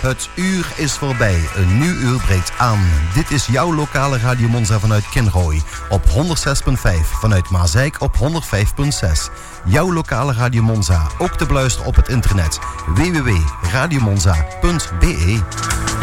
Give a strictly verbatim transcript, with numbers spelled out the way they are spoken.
Het uur is voorbij, een nieuw uur breekt aan. Dit is jouw lokale Radio Monza vanuit Kinrooi op honderdzes komma vijf, vanuit Maasijk op honderdvijf komma zes. Jouw lokale Radio Monza, ook te beluisteren op het internet w w w punt radio monza punt b e.